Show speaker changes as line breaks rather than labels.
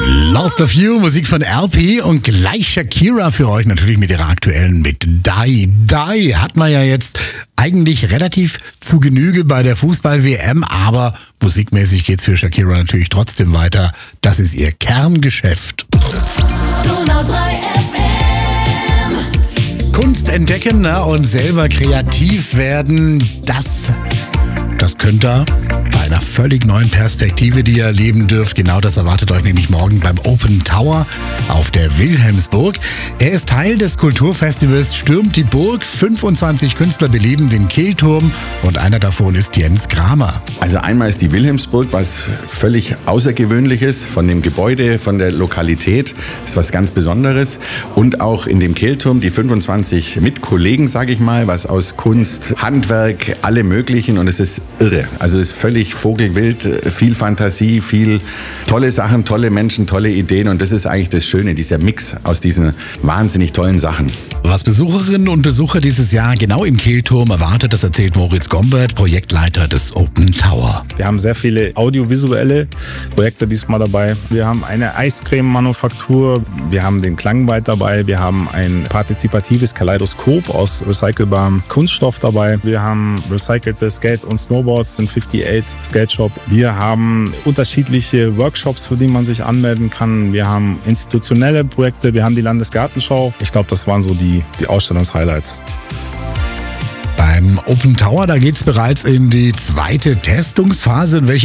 Lost of You, Musik von LP und gleich Shakira für euch natürlich mit ihrer aktuellen mit Die. Die hat man ja jetzt eigentlich relativ zu Genüge bei der Fußball-WM, aber musikmäßig geht's für Shakira natürlich trotzdem weiter. Das ist ihr Kerngeschäft.
Donau 3 FM.
Kunst entdecken und selber kreativ werden, das könnt ihr bei einer völlig neuen Perspektive, die ihr erleben dürft. Genau das erwartet euch nämlich morgen beim Open Tower auf der Wilhelmsburg. Er ist Teil des Kulturfestivals Stürmt die Burg. 25 Künstler beleben den Kehlturm und einer davon ist Jens Kramer.
Also einmal ist die Wilhelmsburg was völlig Außergewöhnliches von dem Gebäude, von der Lokalität, ist was ganz Besonderes. Und auch in dem Kehlturm die 25 Mitkollegen, sage ich mal, was aus Kunst, Handwerk, alle möglichen, und es ist irre. Also es ist völlig vogelwild, viel Fantasie, viel tolle Sachen, tolle Menschen, tolle Ideen, und das ist eigentlich das Schöne, dieser Mix aus diesen wahnsinnig tollen Sachen.
Was Besucherinnen und Besucher dieses Jahr genau im Kehlturm erwartet, das erzählt Moritz Gombert, Projektleiter des Open Tower.
Wir haben sehr viele audiovisuelle Projekte diesmal dabei. Wir haben eine Eiscreme-Manufaktur, wir haben den Klangwald dabei, wir haben ein partizipatives Kaleidoskop aus recycelbarem Kunststoff dabei. Wir haben recycelte Skate- und Snowboards, den 58 Skate Shop. Wir haben unterschiedliche Workshops, für die man sich anmelden kann. Wir haben institutionelle Projekte, wir haben die Landesgartenschau. Ich glaube, das waren so die Ausstellungshighlights.
Beim Open Tower, da geht's bereits in die zweite Testungsphase. In welcher